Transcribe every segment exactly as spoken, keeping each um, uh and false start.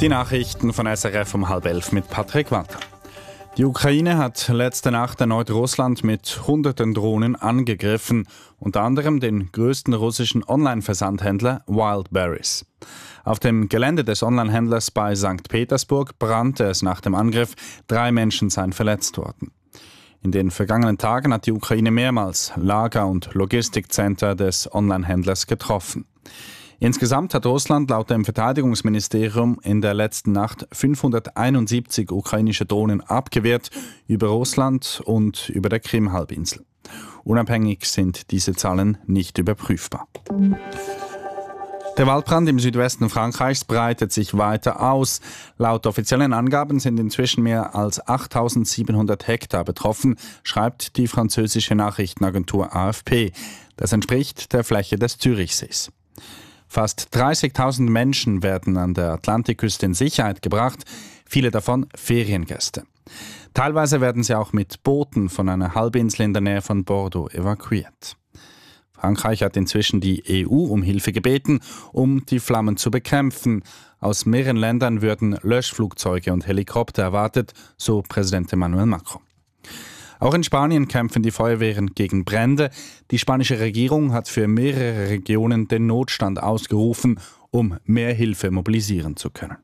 Die Nachrichten von S R F um halb elf mit Patrick Walter. Die Ukraine hat letzte Nacht erneut Russland mit hunderten Drohnen angegriffen, unter anderem den größten russischen Online-Versandhändler Wildberries. Auf dem Gelände des Online-Händlers bei Sankt Petersburg brannte es nach dem Angriff, drei Menschen seien verletzt worden. In den vergangenen Tagen hat die Ukraine mehrmals Lager- und Logistikcenter des Online-Händlers getroffen. Insgesamt hat Russland laut dem Verteidigungsministerium in der letzten Nacht fünfhunderteinundsiebzig ukrainische Drohnen abgewehrt über Russland und über der Krim-Halbinsel. Unabhängig sind diese Zahlen nicht überprüfbar. Der Waldbrand im Südwesten Frankreichs breitet sich weiter aus. Laut offiziellen Angaben sind inzwischen mehr als achttausendsiebenhundert Hektar betroffen, schreibt die französische Nachrichtenagentur A F P. Das entspricht der Fläche des Zürichsees. Fast dreißigtausend Menschen werden an der Atlantikküste in Sicherheit gebracht, viele davon Feriengäste. Teilweise werden sie auch mit Booten von einer Halbinsel in der Nähe von Bordeaux evakuiert. Frankreich hat inzwischen die E U um Hilfe gebeten, um die Flammen zu bekämpfen. Aus mehreren Ländern würden Löschflugzeuge und Helikopter erwartet, so Präsident Emmanuel Macron. Auch in Spanien kämpfen die Feuerwehren gegen Brände. Die spanische Regierung hat für mehrere Regionen den Notstand ausgerufen, um mehr Hilfe mobilisieren zu können.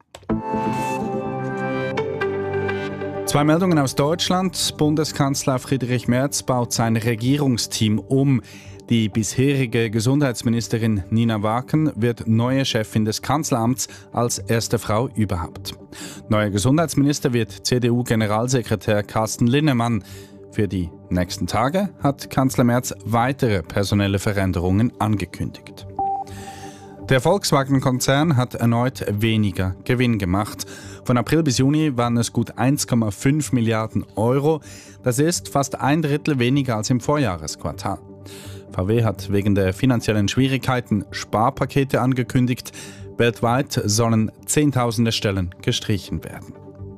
Zwei Meldungen aus Deutschland. Bundeskanzler Friedrich Merz baut sein Regierungsteam um. Die bisherige Gesundheitsministerin Nina Waken wird neue Chefin des Kanzleramts als erste Frau überhaupt. Neuer Gesundheitsminister wird C D U-Generalsekretär Carsten Linnemann. Für die nächsten Tage hat Kanzler Merz weitere personelle Veränderungen angekündigt. Der Volkswagen-Konzern hat erneut weniger Gewinn gemacht. Von April bis Juni waren es gut eins Komma fünf Milliarden Euro. Das ist fast ein Drittel weniger als im Vorjahresquartal. V W hat wegen der finanziellen Schwierigkeiten Sparpakete angekündigt. Weltweit sollen Zehntausende Stellen gestrichen werden.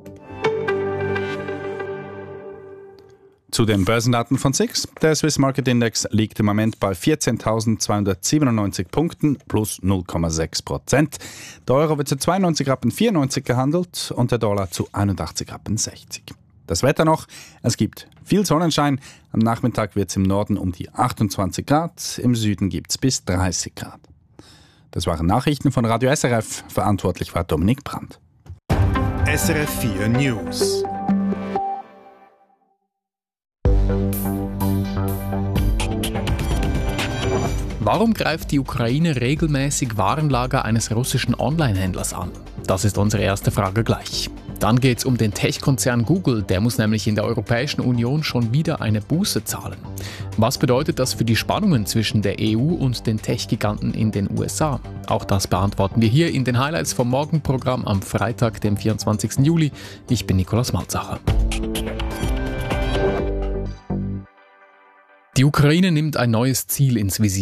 Zu den Börsendaten von S I X. Der Swiss Market Index liegt im Moment bei vierzehntausendzweihundertsiebenundneunzig Punkten plus null Komma sechs Prozent. Der Euro wird zu zweiundneunzig Rappen vierundneunzig gehandelt und der Dollar zu einundachtzig Rappen sechzig. Das Wetter noch, es gibt viel Sonnenschein. Am Nachmittag wird es im Norden um die achtundzwanzig Grad, im Süden gibt es bis dreißig Grad. Das waren Nachrichten von Radio S R F. Verantwortlich war Dominik Brandt. S R F vier News. Warum greift die Ukraine regelmäßig Warenlager eines russischen Online-Händlers an? Das ist unsere erste Frage gleich. Dann geht es um den Tech-Konzern Google. Der muss nämlich in der Europäischen Union schon wieder eine Buße zahlen. Was bedeutet das für die Spannungen zwischen der E U und den Tech-Giganten in den U S A? Auch das beantworten wir hier in den Highlights vom Morgenprogramm am Freitag, dem vierundzwanzigsten Juli. Ich bin Nikolaus Malzacher. Die Ukraine nimmt ein neues Ziel ins Visier.